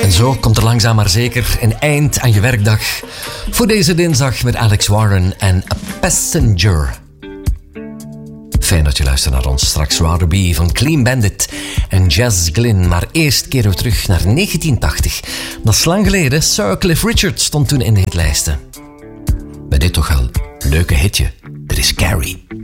En zo komt er langzaam maar zeker een eind aan je werkdag. Voor deze dinsdag met Alex Warren en A Passenger. Fijn dat je luistert naar ons. Straks Rather van Clean Bandit en Jazz Glynn. Maar eerst keren we terug naar 1980. Dat is lang geleden. Sir Cliff Richard stond toen in de hitlijsten. Met dit toch wel leuke hitje. Er is Carrie.